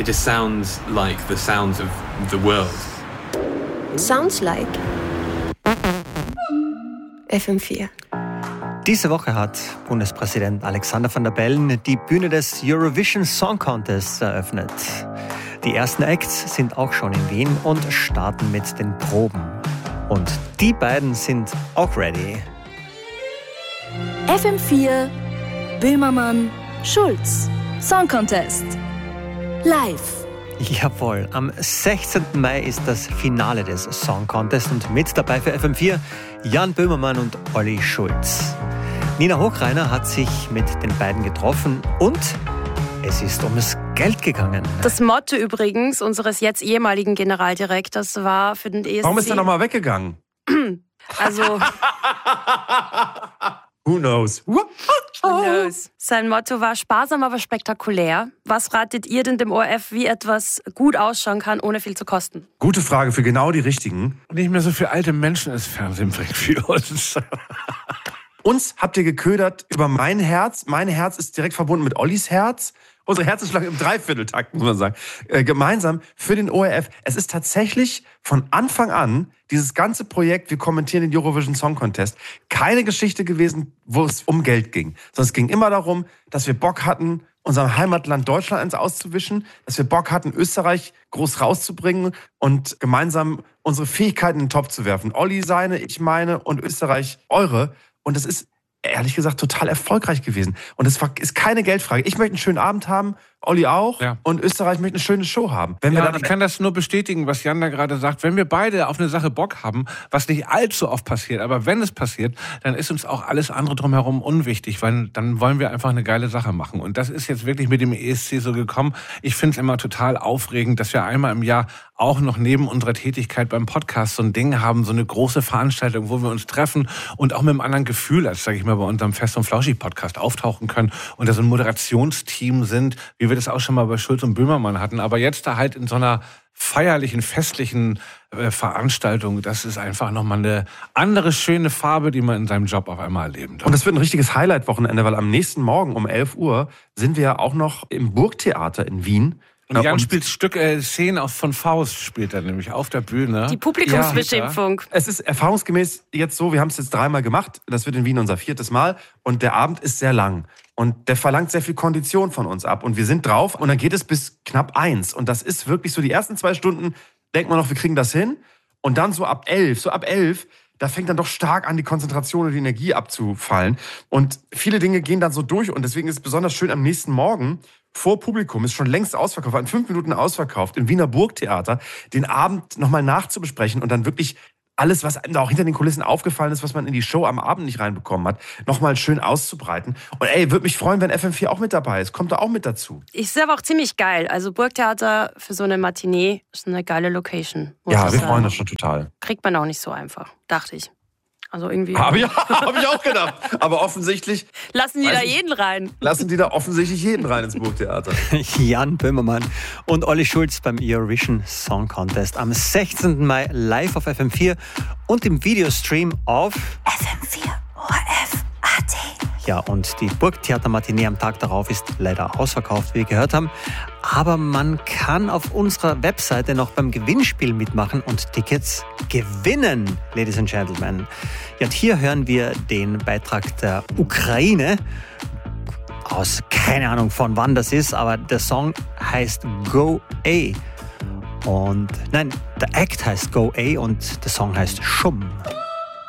It just sounds like the sounds of the world. Sounds like FM4. Diese Woche hat Bundespräsident Alexander Van der Bellen die Bühne des Eurovision Song Contests eröffnet. Die ersten Acts sind auch schon in Wien und starten mit den Proben. Und die beiden sind auch ready. FM4, Böhmermann, Schulz, Song Contest. Live. Jawohl, am 16. Mai ist das Finale des Song Contest und mit dabei für FM4 Jan Böhmermann und Olli Schulz. Nina Hochreiner hat sich mit den beiden getroffen und es ist ums Geld gegangen. Das Motto übrigens unseres jetzt ehemaligen Generaldirektors war für den ESC... Warum ist er nochmal weggegangen? Also... Who knows? Who knows? Sein Motto war sparsam, aber spektakulär. Was ratet ihr denn dem ORF, wie etwas gut ausschauen kann, ohne viel zu kosten? Gute Frage für genau die Richtigen. Nicht mehr so für alte Menschen ist Fernsehen für uns. Uns habt ihr geködert über mein Herz. Mein Herz ist direkt verbunden mit Ollis Herz. Unsere Herzen schlagen im Dreivierteltakt, muss man sagen. Gemeinsam für den ORF. Es ist tatsächlich von Anfang an dieses ganze Projekt, wir kommentieren den Eurovision Song Contest, keine Geschichte gewesen, wo es um Geld ging. Sondern es ging immer darum, dass wir Bock hatten, unserem Heimatland Deutschland ins auszuwischen, dass wir Bock hatten, Österreich groß rauszubringen und gemeinsam unsere Fähigkeiten in den Topf zu werfen. Olli seine, ich meine und Österreich eure. Und es ist, ehrlich gesagt, total erfolgreich gewesen. Und es ist keine Geldfrage. Ich möchte einen schönen Abend haben, Olli auch. Ja. Und Österreich möchte eine schöne Show haben. Ich kann das nur bestätigen, was Jan da gerade sagt. Wenn wir beide auf eine Sache Bock haben, was nicht allzu oft passiert, aber wenn es passiert, dann ist uns auch alles andere drumherum unwichtig, weil dann wollen wir einfach eine geile Sache machen. Und das ist jetzt wirklich mit dem ESC so gekommen. Ich finde es immer total aufregend, dass wir einmal im Jahr auch noch neben unserer Tätigkeit beim Podcast so ein Ding haben, so eine große Veranstaltung, wo wir uns treffen und auch mit einem anderen Gefühl, als, sage ich mal, bei unserem Fest- und Flauschig-Podcast auftauchen können und da so ein Moderationsteam sind, wie wir das auch schon mal bei Schulz und Böhmermann hatten. Aber jetzt da halt in so einer feierlichen, festlichen Veranstaltung, das ist einfach nochmal eine andere schöne Farbe, die man in seinem Job auf einmal erleben darf. Und das wird ein richtiges Highlight-Wochenende, weil am nächsten Morgen um 11 Uhr sind wir ja auch noch im Burgtheater in Wien. Und Jan spielt Szenen von Faust, spielt er nämlich auf der Bühne. Die Publikumsbeschimpfung. Ja. Es ist erfahrungsgemäß jetzt so, wir haben es jetzt 3-mal gemacht, das wird in Wien unser 4. Mal und der Abend ist sehr lang. Und der verlangt sehr viel Kondition von uns ab und wir sind drauf und dann geht es bis knapp 1. Und das ist wirklich so, die ersten 2 Stunden denkt man noch, wir kriegen das hin. Und dann so ab 11, da fängt dann doch stark an, die Konzentration und die Energie abzufallen. Und viele Dinge gehen dann so durch und deswegen ist es besonders schön am nächsten Morgen, vor Publikum, ist schon längst ausverkauft, in 5 Minuten ausverkauft, im Wiener Burgtheater, den Abend nochmal nachzubesprechen und dann wirklich alles, was einem da auch hinter den Kulissen aufgefallen ist, was man in die Show am Abend nicht reinbekommen hat, nochmal schön auszubreiten. Und würde mich freuen, wenn FM4 auch mit dabei ist. Kommt da auch mit dazu. Ich sehe aber auch ziemlich geil. Also Burgtheater für so eine Matinee ist eine geile Location. Ja, wir freuen uns schon total. Kriegt man auch nicht so einfach, dachte ich. Also irgendwie. Hab ich auch gedacht. Aber offensichtlich. Lassen die da jeden rein? Lassen die da offensichtlich jeden rein ins Burgtheater. Jan Böhmermann und Olli Schulz beim Eurovision Song Contest am 16. Mai live auf FM4 und im Videostream auf FM4 ORF.at. Ja, und die Burgtheater-Matinee am Tag darauf ist leider ausverkauft, wie wir gehört haben. Aber man kann auf unserer Webseite noch beim Gewinnspiel mitmachen und Tickets gewinnen, Ladies and Gentlemen. Ja, und hier hören wir den Beitrag der Ukraine aus, keine Ahnung von wann das ist, aber der Song heißt Go A. Und nein, der Act heißt Go A und der Song heißt Schum.